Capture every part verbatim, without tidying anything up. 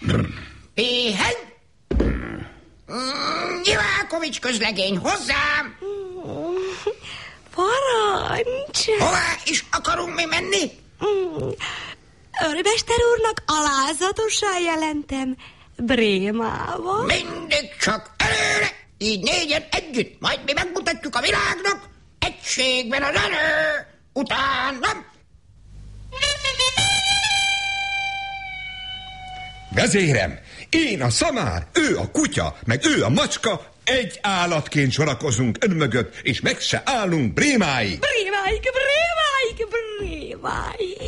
Péheny! Nyivákovics közlegény, hozzám! Parancs! Hová is akarunk mi menni? Őrmester úrnak alázatosan jelentem, Brémába. Mindig csak előre, így négyen együtt, majd mi megmutatjuk a világnak, egységben az erő, utána. Vezérem, én a szamár, ő a kutya, meg ő a macska, egy állatként sorakozunk ön mögött, és meg se állunk Brémáig. Brémáig, Brémáig, Brémáig.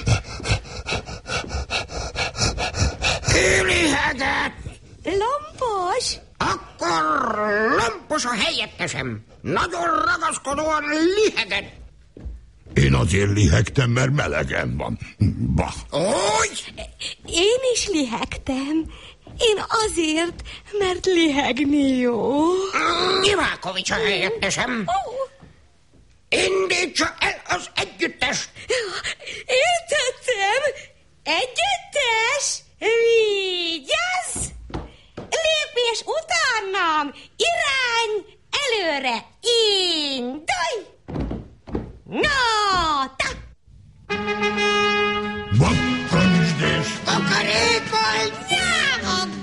Ki liheget? Lampos. Akkor Lampos a helyettesem. Nagyon ragaszkodóan liheget. Én azért lihegtem, mert melegem van. Bah. Úgy? Én is lihegtem. Én azért, mert lihegni jó. Nyivákovics a helyettesem. Oh. Indítsa el az együttest. Értettem. Együtt?